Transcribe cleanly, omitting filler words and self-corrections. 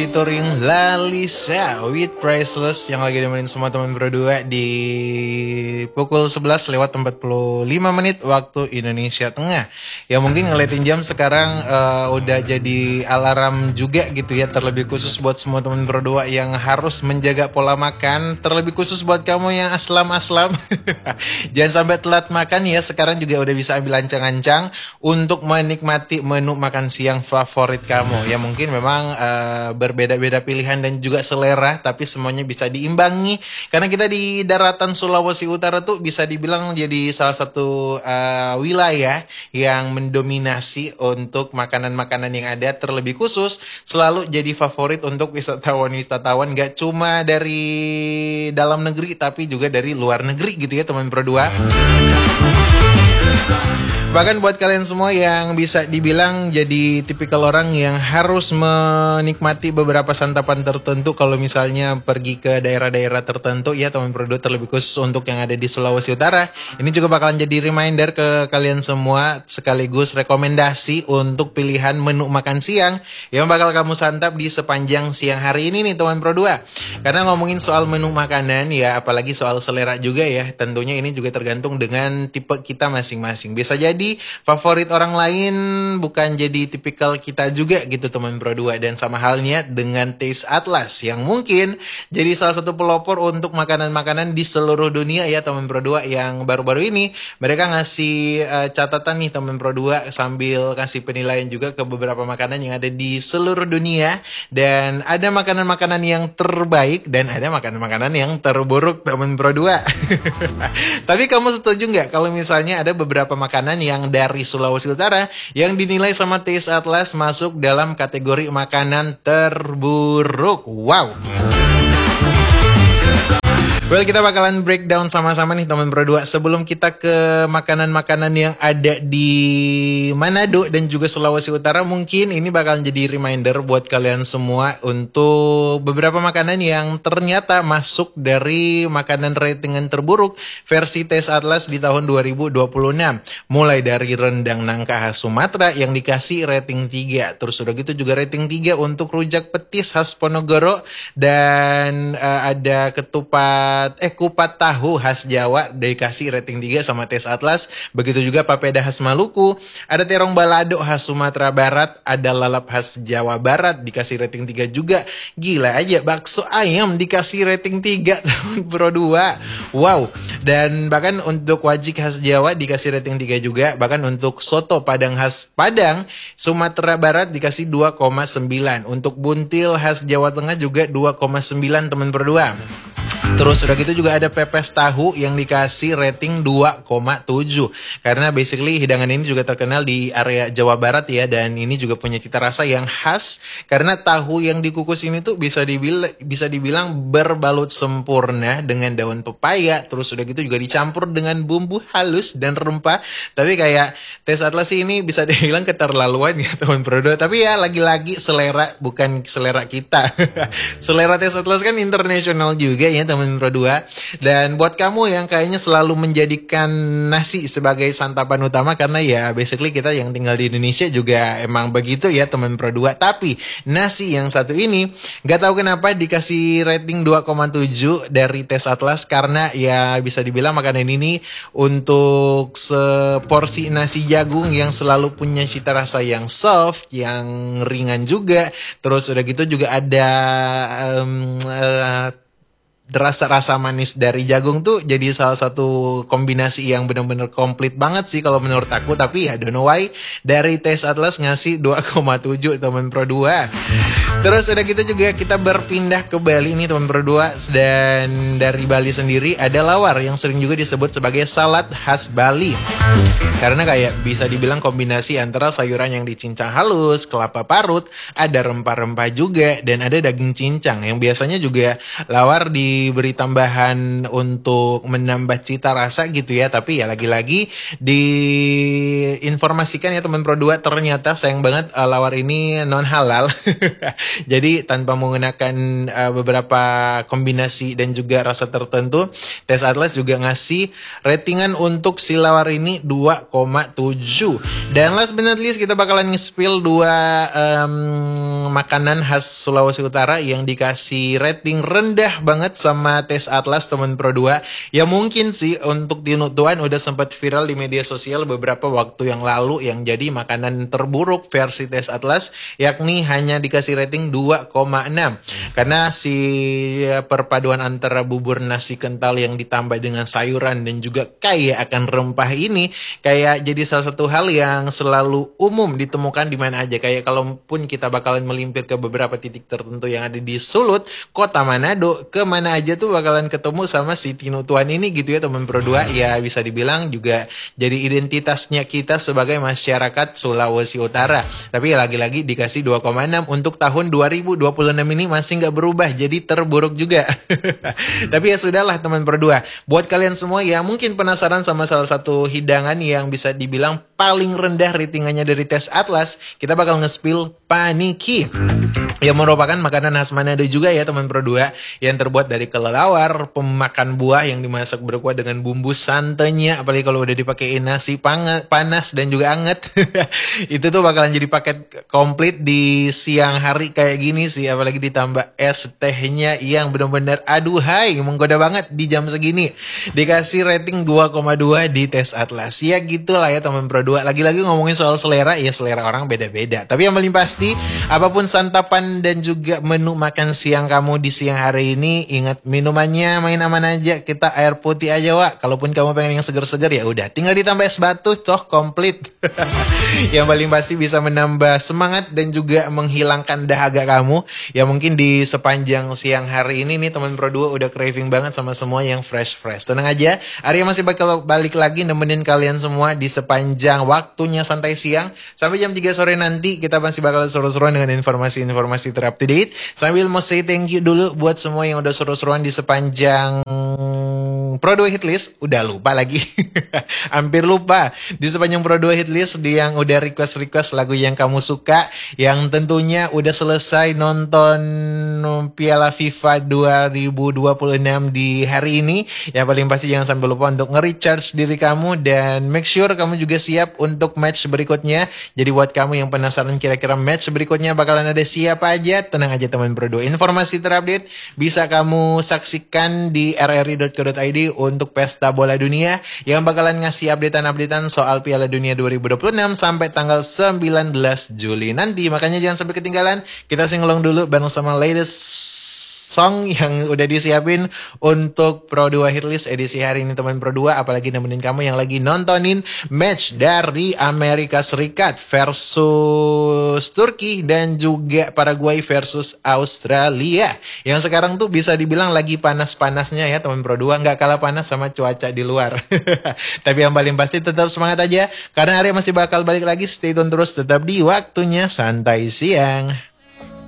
featuring Lalisa with Priceless yang lagi nemenin semua teman berdua di pukul 11 lewat 45 menit waktu Indonesia Tengah. Ya mungkin ngeliatin jam sekarang udah jadi alarm juga gitu ya, terlebih khusus buat semua teman berdua yang harus menjaga pola makan, terlebih khusus buat kamu yang aslam-aslam. Jangan sampai telat makan ya, sekarang juga udah bisa ambil ancang-ancang untuk menikmati menu makan siang favorit kamu. Ya mungkin memang berbeda-beda pilihan dan juga selera, tapi semuanya bisa diimbangi karena kita di daratan Sulawesi Utara tuh bisa dibilang jadi salah satu wilayah yang mendominasi untuk makanan-makanan yang ada, terlebih khusus selalu jadi favorit untuk wisatawan-wisatawan gak cuma dari dalam negeri tapi juga dari luar negeri gitu ya teman berdua. Bahkan buat kalian semua yang bisa dibilang jadi tipikal orang yang harus menikmati beberapa santapan tertentu kalau misalnya pergi ke daerah-daerah tertentu ya teman berdua, terlebih khusus untuk yang ada di Sulawesi Utara. Ini juga bakalan jadi reminder ke kalian semua sekaligus rekomendasi untuk pilihan menu makan siang yang bakal kamu santap di sepanjang siang hari ini nih teman berdua. Karena ngomongin soal menu makanan ya, apalagi soal selera juga ya, tentunya ini juga tergantung dengan tipe kita masing-masing. Bisa jadi favorit orang lain bukan jadi tipikal kita juga gitu teman berdua. Dan sama halnya dengan Taste Atlas yang mungkin jadi salah satu pelopor untuk makanan-makanan di seluruh dunia ya teman berdua, yang baru-baru ini mereka ngasih catatan nih teman berdua sambil kasih penilaian juga ke beberapa makanan yang ada di seluruh dunia. Dan ada makanan-makanan yang terbaik dan ada makanan-makanan yang terburuk teman berdua. Tapi kamu setuju nggak kalau misalnya ada beberapa makanan yang dari Sulawesi Utara yang dinilai sama Taste Atlas masuk dalam kategori makanan terburuk? Wow. Well, kita bakalan breakdown sama-sama nih teman berdua. Sebelum kita ke makanan-makanan yang ada di Manado dan juga Sulawesi Utara, mungkin ini bakalan jadi reminder buat kalian semua untuk beberapa makanan yang ternyata masuk dari makanan ratingan terburuk versi Taste Atlas di tahun 2026. Mulai dari rendang nangka khas Sumatera yang dikasih rating 3. Terus udah gitu juga rating 3 untuk rujak petis khas Ponorogo, dan ada kupat tahu khas Jawa dikasih rating 3 sama Taste Atlas. Begitu juga papeda khas Maluku, ada terong balado khas Sumatera Barat, ada lalap khas Jawa Barat dikasih rating 3 juga. Gila aja, bakso ayam dikasih rating 3 tahun Pro 2. Wow. Dan bahkan untuk wajik khas Jawa dikasih rating 3 juga. Bahkan untuk soto Padang khas Padang Sumatera Barat dikasih 2,9. Untuk buntil khas Jawa Tengah juga 2,9 teman berdua. Terus udah gitu juga ada pepes tahu yang dikasih rating 2,7. Karena basically hidangan ini juga terkenal di area Jawa Barat ya, dan ini juga punya cita rasa yang khas karena tahu yang dikukus ini tuh bisa dibilang berbalut sempurna dengan daun pepaya. Terus udah gitu juga dicampur dengan bumbu halus dan rempah. Tapi kayak Taste Atlas ini bisa dibilang keterlaluan ya teman berdua. Tapi ya lagi-lagi selera, bukan selera kita. Selera Taste Atlas kan internasional juga ya teman berdua. Dan buat kamu yang kayaknya selalu menjadikan nasi sebagai santapan utama, karena ya basically kita yang tinggal di Indonesia juga emang begitu ya teman berdua. Tapi nasi yang satu ini gak tahu kenapa dikasih rating 2,7 dari Taste Atlas, karena ya bisa dibilang makanan ini untuk seporsi nasi jagung yang selalu punya cita rasa yang soft, yang ringan juga. Terus udah gitu juga ada rasa-rasa manis dari jagung tuh jadi salah satu kombinasi yang benar-benar komplit banget sih kalau menurut aku. Tapi ya don't know why dari Taste Atlas ngasih 2,7 teman Pro 2. Terus udah gitu juga kita berpindah ke Bali nih teman berdua. Dan dari Bali sendiri ada lawar yang sering juga disebut sebagai salad khas Bali, karena kayak bisa dibilang kombinasi antara sayuran yang dicincang halus, kelapa parut, ada rempah-rempah juga, dan ada daging cincang yang biasanya juga lawar diberi tambahan untuk menambah cita rasa gitu ya. Tapi ya lagi-lagi diinformasikan ya teman Pro 2, ternyata sayang banget lawar ini non halal. Jadi tanpa menggunakan beberapa kombinasi dan juga rasa tertentu, Tes Atlas juga ngasih ratingan untuk si lawar ini 2,7. Dan last but not least kita bakalan nge-spill dua makanan khas Sulawesi Utara yang dikasih rating rendah banget sama Tes Atlas teman Pro 2. Ya mungkin sih untuk tinutuan udah sempat viral di media sosial beberapa waktu yang lalu yang jadi makanan terburuk versi Tes Atlas, yakni hanya dikasih rating 2,6 karena si perpaduan antara bubur nasi kental yang ditambah dengan sayuran dan juga kaya akan rempah ini kayak jadi salah satu hal yang selalu umum ditemukan di mana aja. Kayak kalaupun kita bakalan melimpir ke beberapa titik tertentu yang ada di Sulut, kota Manado, ke mana aja tuh bakalan ketemu sama si tinutuan ini gitu ya teman Pro 2. Ya bisa dibilang juga jadi identitasnya kita sebagai masyarakat Sulawesi Utara. Tapi ya lagi-lagi dikasih 2,6 untuk tahun 2026 ini masih nggak berubah, jadi terburuk juga. Tapi ya sudahlah teman Pro 2. Buat kalian semua yang mungkin penasaran sama salah satu hidangan yang bisa dibilang paling rendah ratingannya dari Tes Atlas, kita bakal nge-spill paniki. Yang merupakan makanan khas Manado juga ya teman Pro 2, yang terbuat dari kelelawar, pemakan buah yang dimasak berkuah dengan bumbu santannya, apalagi kalau udah dipakein nasi panas dan juga anget. Itu tuh bakalan jadi paket komplit di siang hari kayak gini sih, apalagi ditambah es tehnya yang benar-benar aduhai, menggoda banget di jam segini. Dikasih rating 2,2 di Tes Atlas. Ya gitulah ya teman Pro 2. Lagi-lagi ngomongin soal selera, ya selera orang beda-beda. Tapi yang paling pasti, apapun santapan dan juga menu makan siang kamu di siang hari ini, ingat minumannya main aman aja, kita air putih aja Wak. Kalaupun kamu pengen yang seger-seger ya udah, tinggal ditambah es batu toh komplit. Yang paling pasti bisa menambah semangat dan juga menghilangkan dahaga kamu. Ya mungkin di sepanjang siang hari ini nih teman Pro 2 udah craving banget sama semua yang fresh-fresh. Tenang aja, Arya masih bakal balik lagi nemenin kalian semua di sepanjang waktunya santai siang. Sampai jam 3 sore nanti kita masih bakal seru-seruan dengan informasi-informasi ter-up to date. Sambil mau say thank you dulu buat semua yang udah seru-seruan di sepanjang Pro 2 Hitlist. Udah lupa lagi. Hampir lupa. Di sepanjang Pro 2 Hitlist yang udah request-request lagu yang kamu suka, yang tentunya udah selesai nonton Piala FIFA 2026 di hari ini. Yang paling pasti jangan sampai lupa untuk nge-recharge diri kamu dan make sure kamu juga siap untuk match berikutnya. Jadi buat kamu yang penasaran kira-kira match berikutnya bakalan ada siapa aja, tenang aja teman Pro 2. Informasi terupdate bisa kamu saksikan di rri.co.id untuk Pesta Bola Dunia yang bakalan ngasih updatean-updatean soal Piala Dunia 2026 sampai tanggal 19 Juli nanti. Makanya jangan sampai ketinggalan. Kita singelong dulu bareng sama latest song yang udah disiapin untuk Pro 2 Hitlist edisi hari ini teman Pro 2. Apalagi nemenin kamu yang lagi nontonin match dari Amerika Serikat versus Turki dan juga Paraguay versus Australia. Yang sekarang tuh bisa dibilang lagi panas-panasnya ya teman Pro 2. Nggak kalah panas sama cuaca di luar. Tapi yang paling pasti tetap semangat aja, karena Arya masih bakal balik lagi. Stay tune terus tetap di waktunya santai siang.